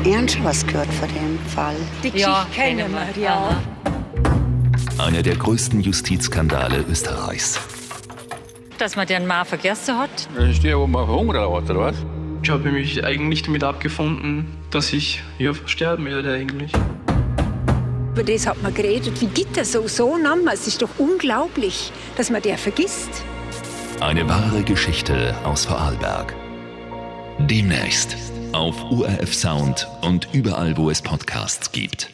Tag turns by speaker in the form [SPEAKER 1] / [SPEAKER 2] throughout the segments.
[SPEAKER 1] Ich habe schon was gehört von dem Fall.
[SPEAKER 2] Die Geschichte kennen wir, ja.
[SPEAKER 3] Einer der größten Justizskandale Österreichs.
[SPEAKER 4] Dass man den Mann vergessen hat.
[SPEAKER 5] Ich stehe oben auf Hunger oder was?
[SPEAKER 6] Ich habe mich eigentlich damit abgefunden, dass ich hier sterben werde eigentlich.
[SPEAKER 2] Über das hat man geredet. Wie geht das so Name? Es ist doch unglaublich, dass man der vergisst.
[SPEAKER 3] Eine wahre Geschichte aus Vorarlberg. Demnächst auf ORF Sound und überall, wo es Podcasts gibt.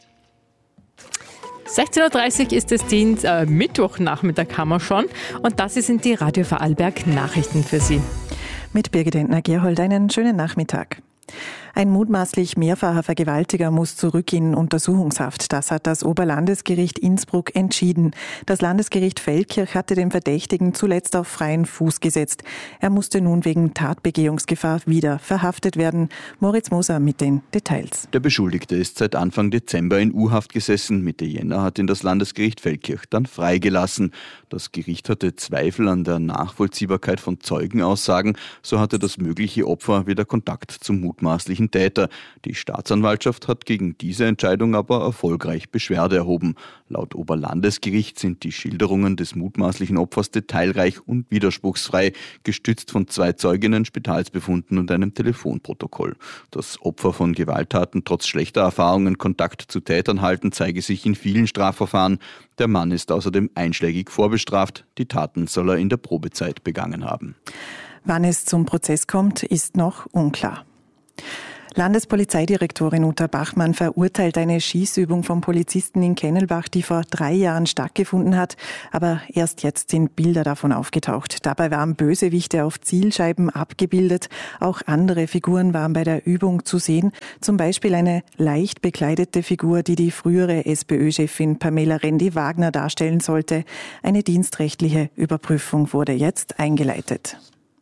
[SPEAKER 7] 16.30 Uhr ist es Mittwochnachmittag haben wir schon. Und das sind die Radio Vorarlberg Nachrichten für Sie.
[SPEAKER 8] Mit Birgit Entner-Gerhold einen schönen Nachmittag. Ein mutmaßlich mehrfacher Vergewaltiger muss zurück in Untersuchungshaft. Das hat das Oberlandesgericht Innsbruck entschieden. Das Landesgericht Feldkirch hatte den Verdächtigen zuletzt auf freien Fuß gesetzt. Er musste nun wegen Tatbegehungsgefahr wieder verhaftet werden. Moritz Moser mit den Details.
[SPEAKER 9] Der Beschuldigte ist seit Anfang Dezember in U-Haft gesessen. Mitte Jänner hat ihn das Landesgericht Feldkirch dann freigelassen. Das Gericht hatte Zweifel an der Nachvollziehbarkeit von Zeugenaussagen. So hatte das mögliche Opfer wieder Kontakt zum mutmaßlichen Täter. Die Staatsanwaltschaft hat gegen diese Entscheidung aber erfolgreich Beschwerde erhoben. Laut Oberlandesgericht sind die Schilderungen des mutmaßlichen Opfers detailreich und widerspruchsfrei, gestützt von 2 Zeuginnen, Spitalsbefunden und einem Telefonprotokoll. Das Opfer von Gewalttaten trotz schlechter Erfahrungen Kontakt zu Tätern halten, zeige sich in vielen Strafverfahren. Der Mann ist außerdem einschlägig vorbestraft. Die Taten soll er in der Probezeit begangen haben.
[SPEAKER 8] Wann es zum Prozess kommt, ist noch unklar. Landespolizeidirektorin Uta Bachmann verurteilt eine Schießübung von Polizisten in Kennelbach, die vor 3 Jahren stattgefunden hat. Aber erst jetzt sind Bilder davon aufgetaucht. Dabei waren Bösewichte auf Zielscheiben abgebildet. Auch andere Figuren waren bei der Übung zu sehen. Zum Beispiel eine leicht bekleidete Figur, die die frühere SPÖ-Chefin Pamela Rendi-Wagner darstellen sollte. Eine dienstrechtliche Überprüfung wurde jetzt eingeleitet.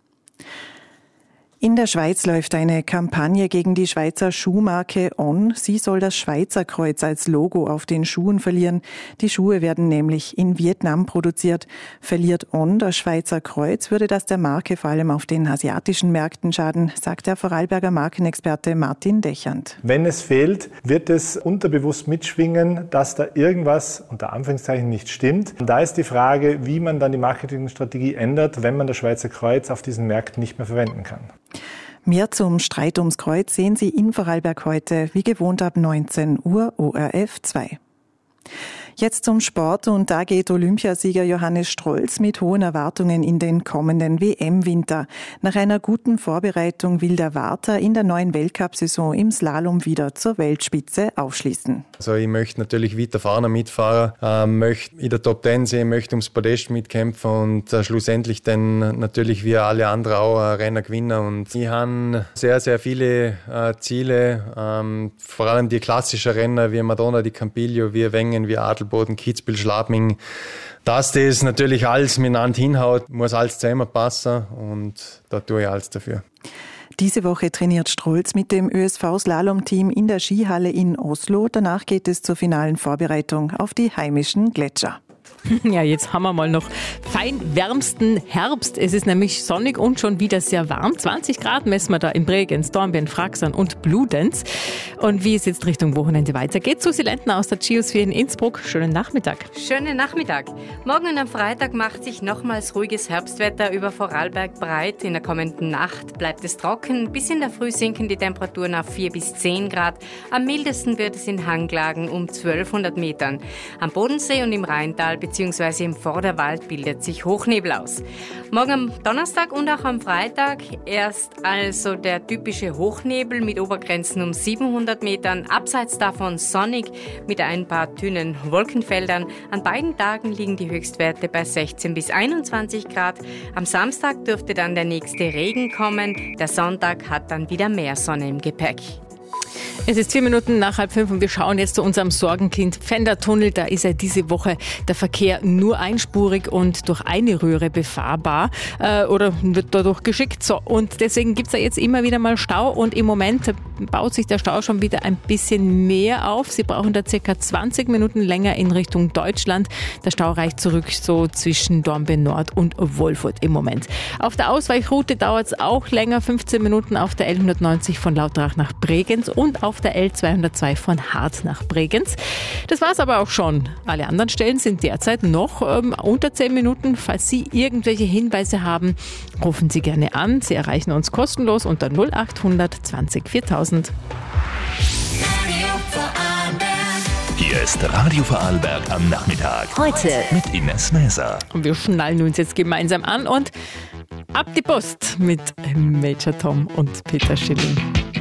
[SPEAKER 8] In der Schweiz läuft eine Kampagne gegen die Schweizer Schuhmarke On. Sie soll das Schweizer Kreuz als Logo auf den Schuhen verlieren. Die Schuhe werden nämlich in Vietnam produziert. Verliert On das Schweizer Kreuz, würde das der Marke vor allem auf den asiatischen Märkten schaden, sagt der Vorarlberger Markenexperte Martin Dechand.
[SPEAKER 10] Wenn es fehlt, wird es unterbewusst mitschwingen, dass da irgendwas unter Anführungszeichen nicht stimmt. Und da ist die Frage, wie man dann die Marketingstrategie ändert, wenn man das Schweizer Kreuz auf diesen Märkten nicht mehr verwenden kann.
[SPEAKER 8] Mehr zum Streit ums Kreuz sehen Sie in Vorarlberg heute, wie gewohnt ab 19 Uhr, ORF 2. Jetzt zum Sport und da geht Olympiasieger Johannes Strolz mit hohen Erwartungen in den kommenden WM-Winter. Nach einer guten Vorbereitung will der Warter in der neuen Weltcup-Saison im Slalom wieder zur Weltspitze aufschließen.
[SPEAKER 11] Also ich möchte natürlich weiter fahren, mitfahren, möchte in der Top 10 sehen, möchte ums Podest mitkämpfen und schlussendlich dann natürlich wie alle anderen auch Renner gewinnen. Und ich habe sehr, sehr viele Ziele, vor allem die klassischen Renner wie Madonna, die Campiglio, wie Wengen, wie Adelboden, Kitzbühel, Schladming. Dass das natürlich alles miteinander hinhaut, muss alles zusammenpassen und da tue ich alles dafür.
[SPEAKER 8] Diese Woche trainiert Strolz mit dem ÖSV-Slalom-Team in der Skihalle in Oslo. Danach geht es zur finalen Vorbereitung auf die heimischen Gletscher.
[SPEAKER 7] Ja, jetzt haben wir mal noch fein wärmsten Herbst. Es ist nämlich sonnig und schon wieder sehr warm. 20 Grad messen wir da in Bregenz, Dornbirn, Fraxern und Bludenz. Und wie es jetzt Richtung Wochenende weitergeht, Susi Lentner aus der Geosphere in Innsbruck. Schönen Nachmittag.
[SPEAKER 12] Schönen Nachmittag. Morgen und am Freitag macht sich nochmals ruhiges Herbstwetter über Vorarlberg breit. In der kommenden Nacht bleibt es trocken. Bis in der Früh sinken die Temperaturen auf 4 bis 10 Grad. Am mildesten wird es in Hanglagen um 1200 Metern. Am Bodensee und im Rheintal bzw. im Vorderwald bildet sich Hochnebel aus. Morgen am Donnerstag und auch am Freitag erst also der typische Hochnebel mit Obergrenzen um 700 Metern. Abseits davon sonnig mit ein paar dünnen Wolkenfeldern. An beiden Tagen liegen die Höchstwerte bei 16 bis 21 Grad. Am Samstag dürfte dann der nächste Regen kommen. Der Sonntag hat dann wieder mehr Sonne im Gepäck.
[SPEAKER 7] Es ist 4 Minuten nach 4:30 und wir schauen jetzt zu unserem Sorgenkind Pfändertunnel. Da ist ja diese Woche der Verkehr nur einspurig und durch eine Röhre befahrbar oder wird dadurch geschickt. So, und deswegen gibt es da jetzt immer wieder mal Stau und im Moment baut sich der Stau schon wieder ein bisschen mehr auf. Sie brauchen da circa 20 Minuten länger in Richtung Deutschland. Der Stau reicht zurück so zwischen Dornbirn Nord und Wolfurt im Moment. Auf der Ausweichroute dauert es auch länger, 15 Minuten auf der L190 von Lautrach nach Bregenz und auf der L202 von Hart nach Bregenz. Das war's aber auch schon. Alle anderen Stellen sind derzeit noch unter 10 Minuten. Falls Sie irgendwelche Hinweise haben, rufen Sie gerne an. Sie erreichen uns kostenlos unter 0800 20 4000.
[SPEAKER 3] Hier ist Radio Vorarlberg am Nachmittag.
[SPEAKER 1] Heute
[SPEAKER 3] mit Ines Mäser.
[SPEAKER 7] Und wir schnallen uns jetzt gemeinsam an und ab die Post mit Major Tom und Peter Schilling.